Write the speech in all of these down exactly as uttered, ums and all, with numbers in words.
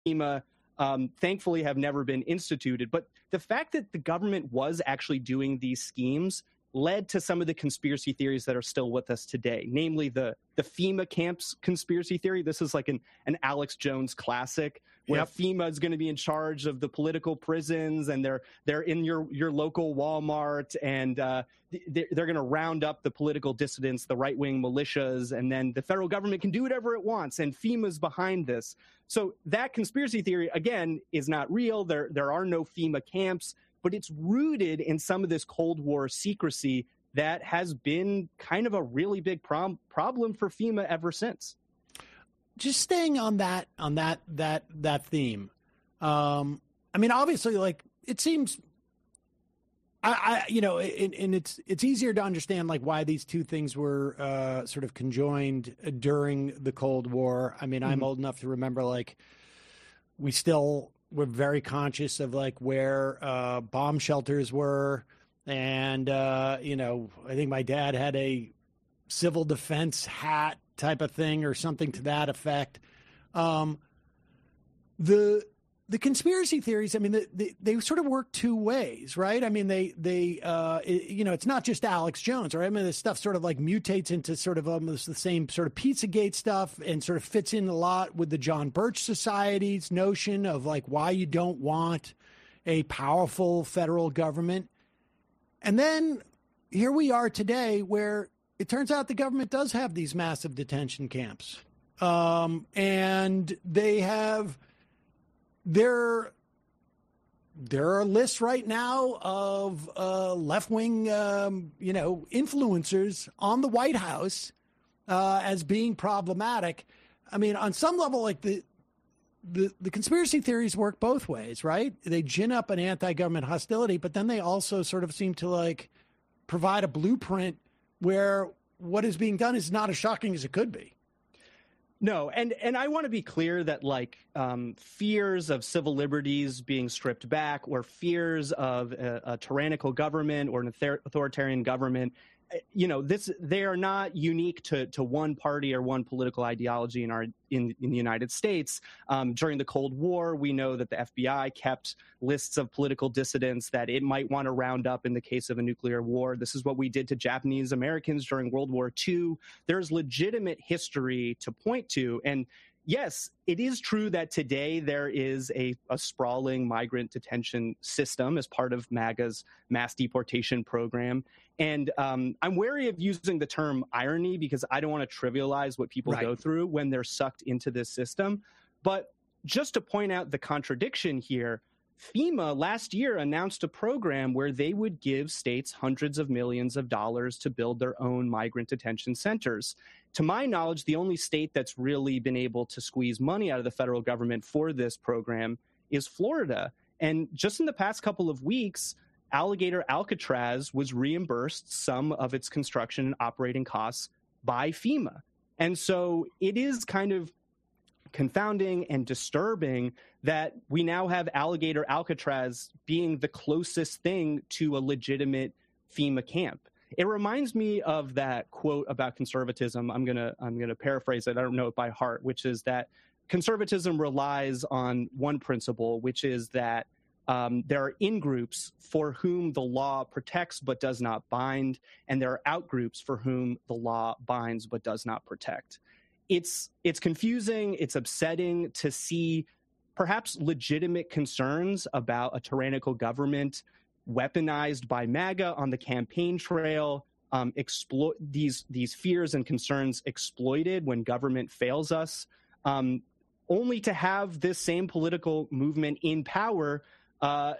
FEMA, um, thankfully, have never been instituted. But the fact that the government was actually doing these schemes led to some of the conspiracy theories that are still with us today, namely the the FEMA camps conspiracy theory. This is like an, an Alex Jones classic, where yep. FEMA is going to be in charge of the political prisons, and they're they're in your your local Walmart, and uh, they're, they're going to round up the political dissidents, the right-wing militias, and then the federal government can do whatever it wants, and FEMA's behind this. So that conspiracy theory, again, is not real. There there are no FEMA camps, but it's rooted in some of this Cold War secrecy that has been kind of a really big prom- problem for FEMA ever since. Just staying on that on that that that theme. Um, I mean, obviously, like it seems, I, I you know, and, and it's it's easier to understand like why these two things were uh, sort of conjoined during the Cold War. I mean, mm-hmm. I'm old enough to remember like we still were very conscious of like where uh, bomb shelters were. And, uh, you know, I think my dad had a civil defense hat type of thing or something to that effect. Um, the the conspiracy theories, I mean, the, the, they sort of work two ways, right? I mean, they, they uh, it, you know, it's not just Alex Jones, right? I mean, this stuff sort of like mutates into sort of almost the same sort of Pizzagate stuff and sort of fits in a lot with the John Birch Society's notion of like why you don't want a powerful federal government. And then here we are today where it turns out the government does have these massive detention camps. Um, and they have there, there are lists right now of uh, left-wing, um, you know, influencers on the White House uh, as being problematic. I mean, on some level, like the, The the conspiracy theories work both ways, right? They gin up an anti-government hostility, but then they also sort of seem to like provide a blueprint where what is being done is not as shocking as it could be. No, and and I want to be clear that like um, fears of civil liberties being stripped back, or fears of a, a tyrannical government or an authoritarian government, you know, this they are not unique to to one party or one political ideology in our in, in the United States. Um, during the Cold War, we know that the F B I kept lists of political dissidents that it might want to round up in the case of a nuclear war. This is what we did to Japanese Americans during World War Two. There's legitimate history to point to. And yes, it is true that today there is a, a sprawling migrant detention system as part of MAGA's mass deportation program. And um, I'm wary of using the term irony because I don't want to trivialize what people right. go through when they're sucked into this system. But just to point out the contradiction here, FEMA last year announced a program where they would give states hundreds of millions of dollars to build their own migrant detention centers. To my knowledge, the only state that's really been able to squeeze money out of the federal government for this program is Florida. And just in the past couple of weeks, Alligator Alcatraz was reimbursed some of its construction and operating costs by FEMA. And so it is kind of confounding and disturbing that we now have Alligator Alcatraz being the closest thing to a legitimate FEMA camp. It reminds me of that quote about conservatism. I'm gonna I'm gonna paraphrase it. I don't know it by heart, which is that conservatism relies on one principle, which is that um, there are in-groups for whom the law protects but does not bind, and there are out-groups for whom the law binds but does not protect. It's it's confusing, it's upsetting to see perhaps legitimate concerns about a tyrannical government weaponized by MAGA on the campaign trail, um, exploit these these fears and concerns exploited when government fails us, um, only to have this same political movement in power uh,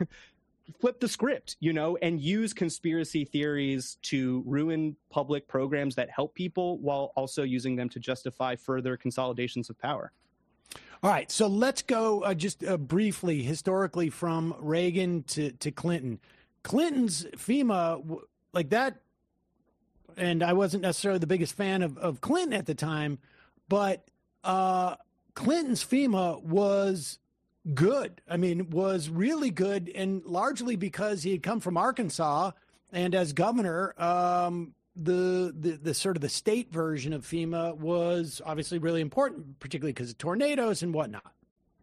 flip the script, you know, and use conspiracy theories to ruin public programs that help people while also using them to justify further consolidations of power. All right, so let's go uh, just uh, briefly, historically, from Reagan to, to Clinton. Clinton's FEMA, like that, and I wasn't necessarily the biggest fan of, of Clinton at the time, but uh, Clinton's FEMA was good. I mean, was really good, and largely because he had come from Arkansas, and as governor, um, the, the the sort of the state version of FEMA was obviously really important, particularly because of tornadoes and whatnot.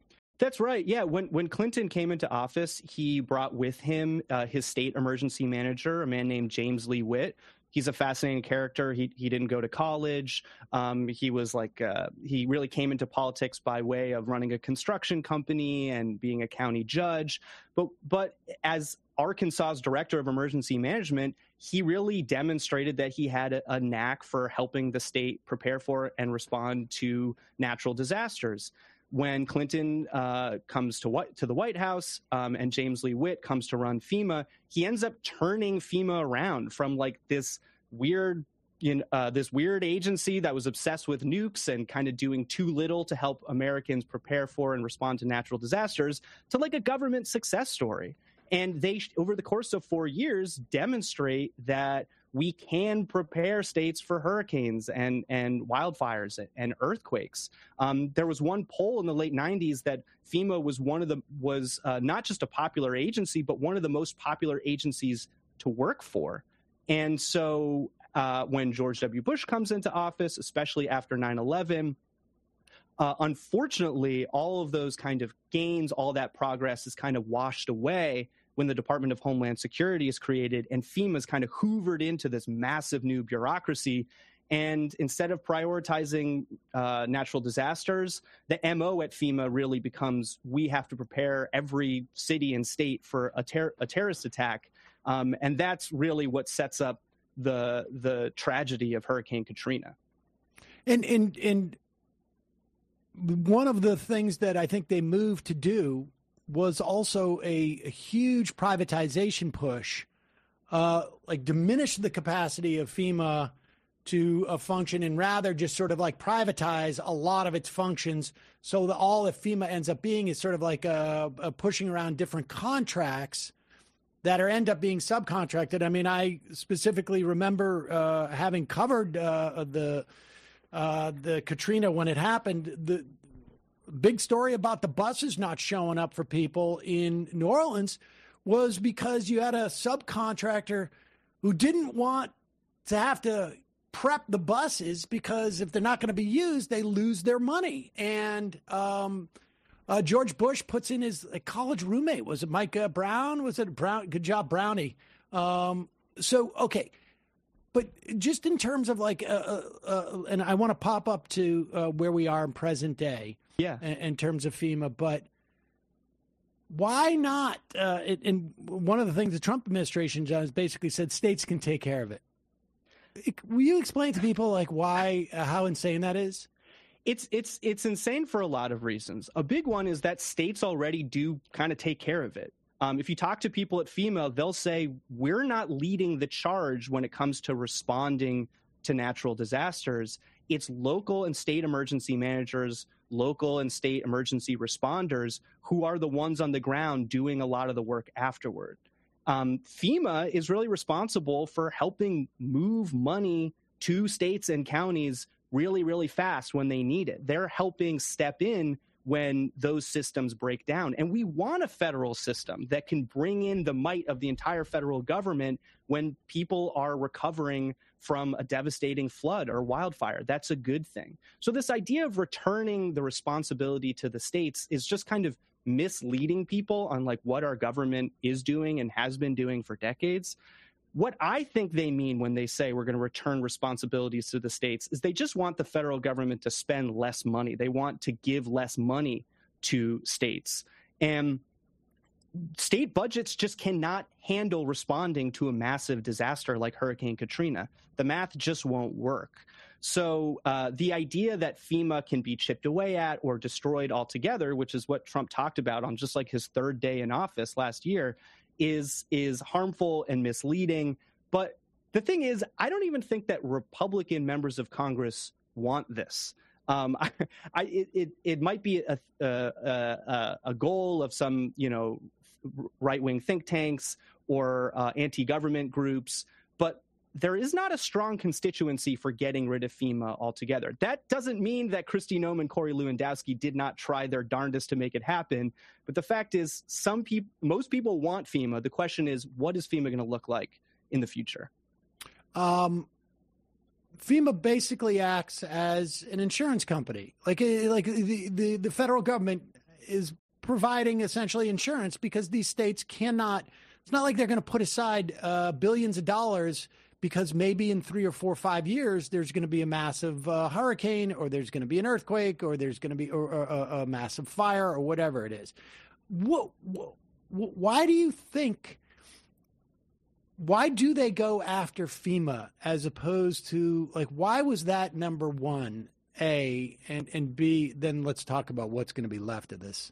That's right. Yeah. When when Clinton came into office, he brought with him uh, his state emergency manager, a man named James Lee Witt. He's a fascinating character. He he didn't go to college. Um, he was like uh, he really came into politics by way of running a construction company and being a county judge. But but as Arkansas's director of emergency management, he really demonstrated that he had a, a knack for helping the state prepare for and respond to natural disasters. When Clinton uh, comes to what, to the White House um, and James Lee Witt comes to run FEMA, he ends up turning FEMA around from like this weird, you know, uh, this weird agency that was obsessed with nukes and kind of doing too little to help Americans prepare for and respond to natural disasters to like a government success story. And they, over the course of four years, demonstrate that we can prepare states for hurricanes and, and wildfires and earthquakes. Um, there was one poll in the late nineties that FEMA was one of the was uh, not just a popular agency, but one of the most popular agencies to work for. And so uh, when George W. Bush comes into office, especially after nine eleven, uh, unfortunately, all of those kind of gains, all that progress is kind of washed away when the Department of Homeland Security is created and FEMA's kind of hoovered into this massive new bureaucracy. And instead of prioritizing uh, natural disasters, the M O at FEMA really becomes we have to prepare every city and state for a, ter- a terrorist attack. Um, and that's really what sets up the the tragedy of Hurricane Katrina. And, and, and one of the things that I think they moved to do was also a, a huge privatization push, uh, like diminish the capacity of FEMA to uh, function and rather just sort of like privatize a lot of its functions so that all that FEMA ends up being is sort of like uh, uh, pushing around different contracts that are end up being subcontracted. I mean, I specifically remember uh, having covered uh, the uh, the Katrina when it happened. The big story about the buses not showing up for people in New Orleans was because you had a subcontractor who didn't want to have to prep the buses because if they're not going to be used, they lose their money. And um, uh, George Bush puts in his uh, college roommate. Was it Mike uh, Brown? Was it Brown? Good job, Brownie. Um, so, okay. But just in terms of like, uh, uh, uh, and I want to pop up to uh, where we are in present day. Yeah. In, in terms of FEMA, but why not? Uh, it, and one of the things the Trump administration does basically said states can take care of it. it will you explain to people like why, uh, how insane that is? It's it's it's insane for a lot of reasons. A big one is that states already do kind of take care of it. Um, if you talk to people at FEMA, they'll say we're not leading the charge when it comes to responding to natural disasters. It's local and state emergency managers, local and state emergency responders who are the ones on the ground doing a lot of the work afterward. Um, FEMA is really responsible for helping move money to states and counties really, really fast when they need it. They're helping step in when those systems break down. And we want a federal system that can bring in the might of the entire federal government when people are recovering from a devastating flood or wildfire. That's a good thing. So this idea of returning the responsibility to the states is just kind of misleading people on like what our government is doing and has been doing for decades. What I think they mean when they say we're going to return responsibilities to the states is they just want the federal government to spend less money. They want to give less money to states. And state budgets just cannot handle responding to a massive disaster like Hurricane Katrina. The math just won't work. So uh, the idea that FEMA can be chipped away at or destroyed altogether, which is what Trump talked about on just like his third day in office last year, is is harmful and misleading. But the thing is, I don't even think that Republican members of Congress want this. Um, I, I, it, it might be a, a, a, a goal of some, you know, right-wing think tanks or uh, anti-government groups, but there is not a strong constituency for getting rid of FEMA altogether. That doesn't mean that Kristi Noem and Corey Lewandowski did not try their darndest to make it happen. But the fact is, some people, most people want FEMA. The question is, what is FEMA going to look like in the future? Um, FEMA basically acts as an insurance company. Like, like the, the, the federal government is providing essentially insurance because these states cannot, it's not like they're going to put aside uh, billions of dollars because maybe in three or four or five years, there's going to be a massive uh, hurricane or there's going to be an earthquake or there's going to be or, or, or, a massive fire or whatever it is. What, what, why do you think, why do they go after FEMA as opposed to, like, why was that number one, A, and, and B, then let's talk about what's going to be left of this.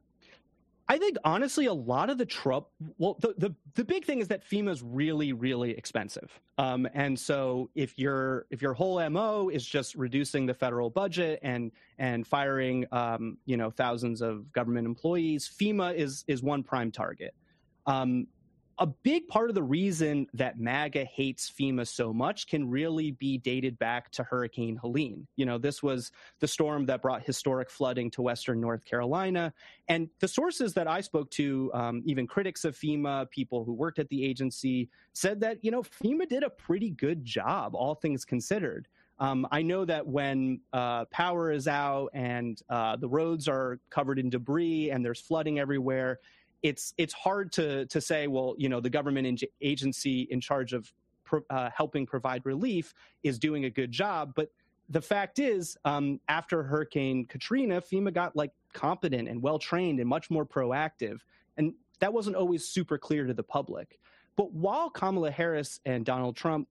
I think, honestly, a lot of the Trump, well, the, the, the big thing is that FEMA is really, really expensive. Um, and so if your if your whole M O is just reducing the federal budget and and firing, um, you know, thousands of government employees, FEMA is is one prime target. Um, a big part of the reason that MAGA hates FEMA so much can really be dated back to Hurricane Helene. You know, this was the storm that brought historic flooding to Western North Carolina. And the sources that I spoke to, um, even critics of FEMA, people who worked at the agency, said that, you know, FEMA did a pretty good job, all things considered. Um, I know that when uh, power is out and uh, the roads are covered in debris and there's flooding everywhere, It's it's hard to to say, well, you know, the government in- agency in charge of pro- uh, helping provide relief is doing a good job. But the fact is, um, after Hurricane Katrina, FEMA got like competent and well trained and much more proactive. And that wasn't always super clear to the public. But while Kamala Harris and Donald Trump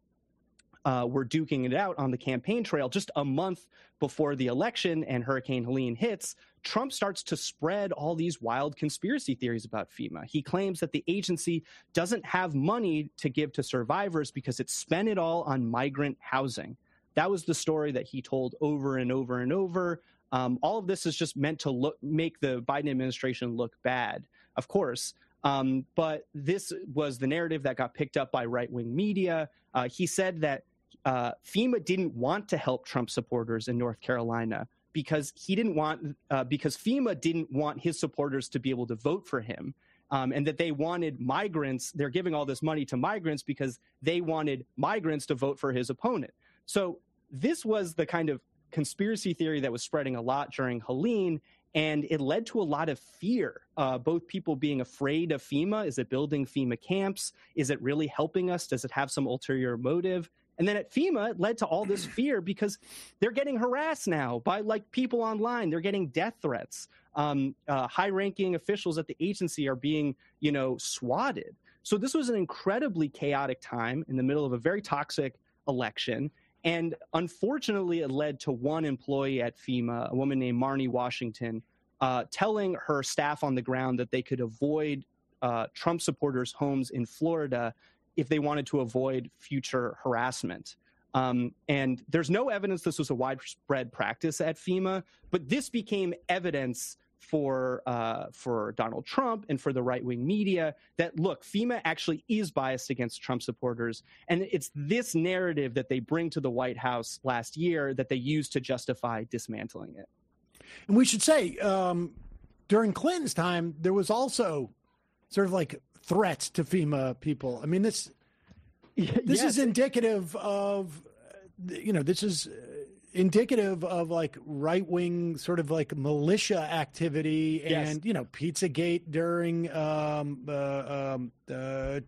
uh, were duking it out on the campaign trail, just a month before the election and Hurricane Helene hits, Trump starts to spread all these wild conspiracy theories about FEMA. He claims that the agency doesn't have money to give to survivors because it spent it all on migrant housing. That was the story that he told over and over and over. Um, all of this is just meant to look, make the Biden administration look bad, of course. Um, but this was the narrative that got picked up by right-wing media. Uh, he said that uh, FEMA didn't want to help Trump supporters in North Carolina because he didn't want, uh, because FEMA didn't want his supporters to be able to vote for him, um, and that they wanted migrants. They're giving all this money to migrants because they wanted migrants to vote for his opponent. So this was the kind of conspiracy theory that was spreading a lot during Helene, and it led to a lot of fear, uh, both people being afraid of FEMA. Is it building FEMA camps? Is it really helping us? Does it have some ulterior motive? And then at FEMA, it led to all this fear because they're getting harassed now by like people online. They're getting death threats. Um, uh, high-ranking officials at the agency are being, you know, swatted. So this was an incredibly chaotic time in the middle of a very toxic election. And unfortunately, it led to one employee at FEMA, a woman named Marnie Washington, uh, telling her staff on the ground that they could avoid uh, Trump supporters' homes in Florida if they wanted to avoid future harassment. Um, and there's no evidence this was a widespread practice at FEMA, but this became evidence for uh, for Donald Trump and for the right-wing media that, look, FEMA actually is biased against Trump supporters. And it's this narrative that they bring to the White House last year that they use to justify dismantling it. And we should say, um, during Clinton's time, there was also sort of like threats to FEMA people. I mean, this this yes. is indicative of, you know, this is indicative of like right-wing sort of like militia activity and, yes. you know, Pizzagate during um, uh, um, uh, uh,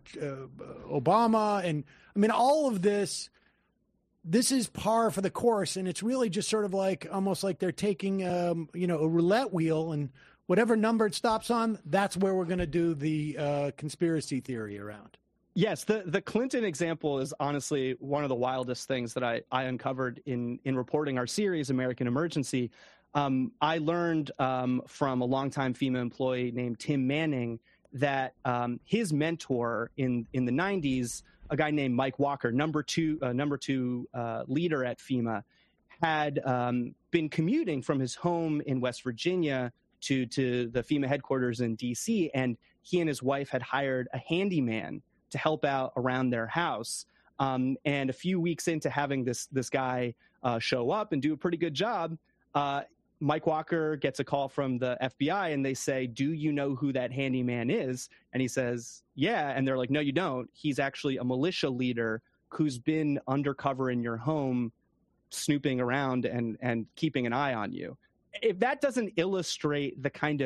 Obama. And I mean, all of this, this is par for the course. And it's really just sort of like almost like they're taking, um, you know, a roulette wheel, and whatever number it stops on, that's where we're going to do the uh, conspiracy theory around. Yes, the, the Clinton example is honestly one of the wildest things that I, I uncovered in, in reporting our series, American Emergency. Um, I learned um, from a longtime FEMA employee named Tim Manning that um, his mentor in, in the nineties, a guy named Mike Walker, number two, uh, number two uh, leader at FEMA, had um, been commuting from his home in West Virginia to, to the FEMA headquarters in D C, and he and his wife had hired a handyman to help out around their house. Um, and a few weeks into having this this guy uh, show up and do a pretty good job, uh, Mike Walker gets a call from the F B I, and they say, "Do you know who that handyman is?" And he says, "Yeah." And they're like, "No, you don't. He's actually a militia leader who's been undercover in your home, snooping around and and keeping an eye on you." If that doesn't illustrate the kind of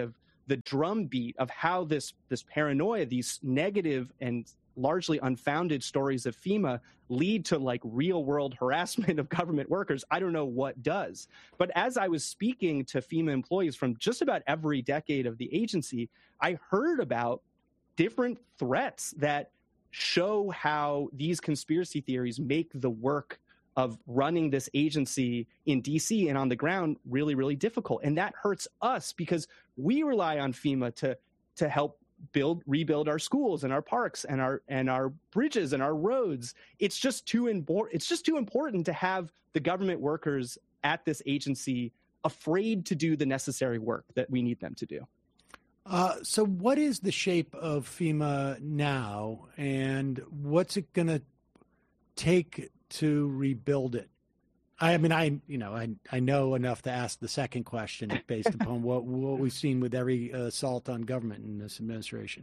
the drumbeat of how this this paranoia, these negative and largely unfounded stories of FEMA lead to like real world harassment of government workers, I don't know what does. But as I was speaking to FEMA employees from just about every decade of the agency, I heard about different threats that show how these conspiracy theories make the work of running this agency in D C and on the ground really, really difficult. And that hurts us because we rely on FEMA to to help build, rebuild our schools and our parks and our and our bridges and our roads. It's just too important. It's just too important to have the government workers at this agency afraid to do the necessary work that we need them to do. Uh, so what is the shape of FEMA now, and what's it going to take to rebuild it? I mean, I you know I I know enough to ask the second question based upon what what we've seen with every assault on government in this administration.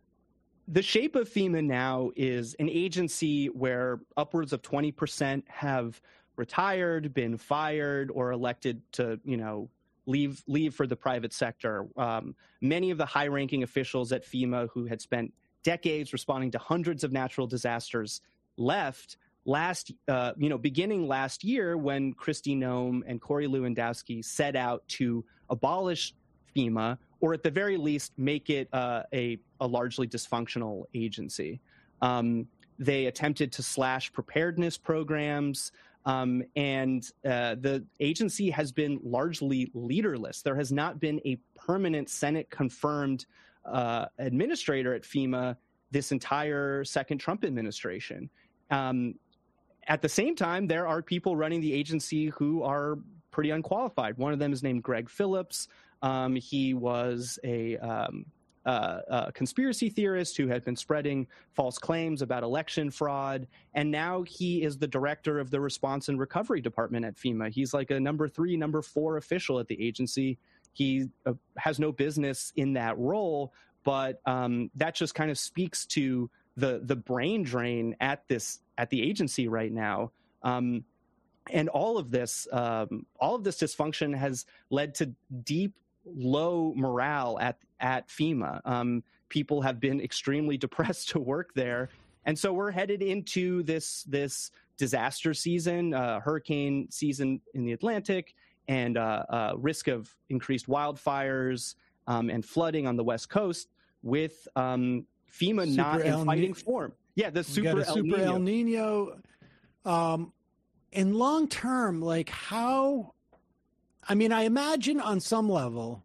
The shape of FEMA now is an agency where upwards of twenty percent have retired, been fired, or elected to you know leave leave for the private sector. Um, many of the high-ranking officials at FEMA who had spent decades responding to hundreds of natural disasters left. Last, uh, you know, beginning last year when Kristi Noem and Corey Lewandowski set out to abolish FEMA, or at the very least make it uh, a, a largely dysfunctional agency. Um, they attempted to slash preparedness programs, um, and uh, the agency has been largely leaderless. There has not been a permanent Senate-confirmed uh, administrator at FEMA this entire second Trump administration. Um, At the same time, there are people running the agency who are pretty unqualified. One of them is named Greg Phillips. Um, he was a, um, uh, a conspiracy theorist who had been spreading false claims about election fraud, and now he is the director of the Response and Recovery Department at FEMA. He's like a number three, number four official at the agency. He uh, has no business in that role, but um, that just kind of speaks to the the brain drain at this at the agency right now. Um, and all of this, um, all of this dysfunction has led to deep, low morale at, at FEMA. Um, people have been extremely depressed to work there. And so we're headed into this, this disaster season, uh, hurricane season in the Atlantic, and uh, uh, risk of increased wildfires um, and flooding on the West Coast with um, FEMA super not in fighting form. Yeah, the super, got a super El Nino. Um, in long term, like how, I mean, I imagine on some level,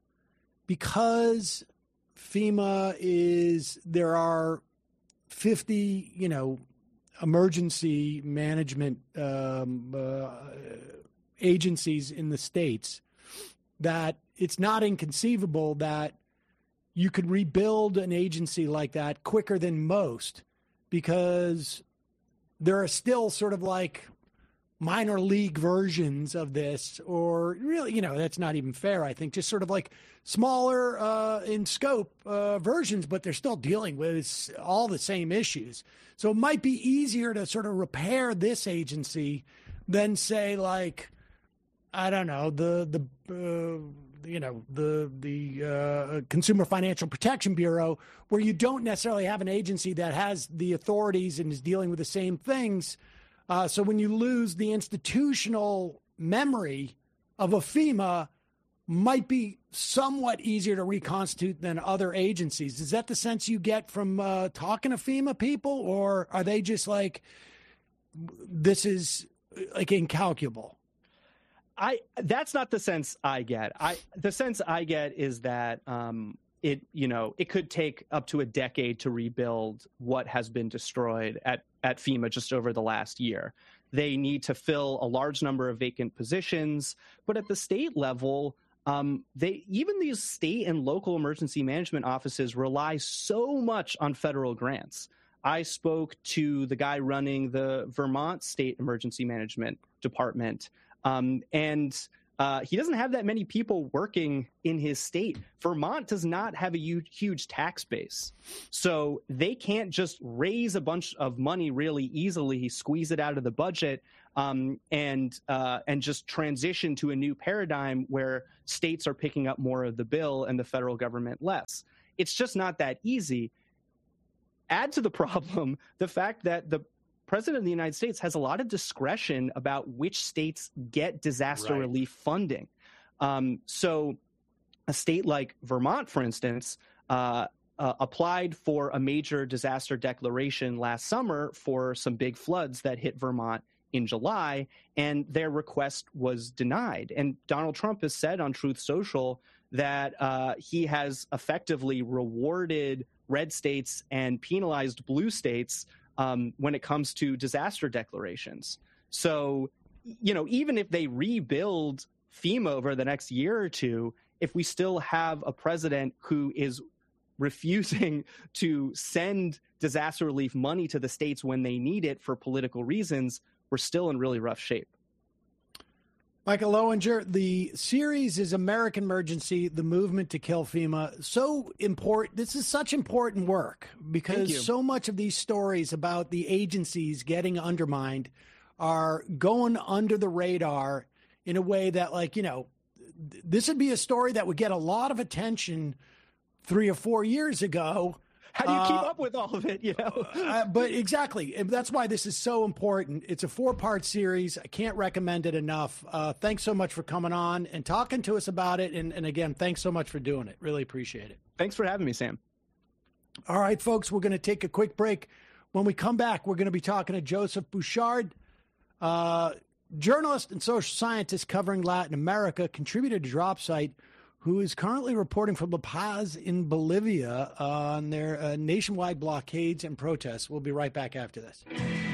because FEMA is, there are fifty, you know, emergency management um, uh, agencies in the states, that it's not inconceivable that you could rebuild an agency like that quicker than most, because there are still sort of like minor league versions of this, or really, you know, that's not even fair, I think, just sort of like smaller uh, in scope uh, versions, but they're still dealing with all the same issues. So it might be easier to sort of repair this agency than, say, like, I don't know, the, the, uh, you know, the the uh, Consumer Financial Protection Bureau, where you don't necessarily have an agency that has the authorities and is dealing with the same things. Uh, so when you lose the institutional memory of a FEMA, might be somewhat easier to reconstitute than other agencies. Is that the sense you get from uh, talking to FEMA people, or are they just like, this is like incalculable? I that's not the sense I get. I the sense I get is that um, it you know it could take up to a decade to rebuild what has been destroyed at at FEMA just over the last year. They need to fill a large number of vacant positions, but at the state level, um, they even these state and local emergency management offices rely so much on federal grants. I spoke to the guy running the Vermont State Emergency Management Department. Um, and Uh, he doesn't have that many people working in his state. Vermont does not have a huge, huge tax base. So they can't just raise a bunch of money really easily, squeeze it out of the budget, um, and uh, and just transition to a new paradigm where states are picking up more of the bill and the federal government less. It's just not that easy. Add to the problem the fact that the President of the United States has a lot of discretion about which states get disaster Right. relief funding. Um, so a state like Vermont, for instance, uh, uh, applied for a major disaster declaration last summer for some big floods that hit Vermont in July, and their request was denied. And Donald Trump has said on Truth Social that uh, he has effectively rewarded red states and penalized blue states Um, when it comes to disaster declarations. So, you know, even if they rebuild FEMA over the next year or two, if we still have a president who is refusing to send disaster relief money to the states when they need it for political reasons, we're still in really rough shape. Michael Lowinger, the series is American Emergency, the movement to kill FEMA. So important. This is such important work because so much of these stories about the agencies getting undermined are going under the radar in a way that, like, you know, this would be a story that would get a lot of attention three or four years ago. How do you keep uh, up with all of it, you know? uh, but exactly. And that's why this is so important. It's a four-part series. I can't recommend it enough. Uh, thanks so much for coming on and talking to us about it. And, and again, thanks so much for doing it. Really appreciate it. Thanks for having me, Sam. All right, folks, we're going to take a quick break. When we come back, we're going to be talking to Joseph Bouchard, uh, journalist and social scientist covering Latin America, contributor to DropSite, who is currently reporting from La Paz in Bolivia on their uh, nationwide blockades and protests. We'll be right back after this.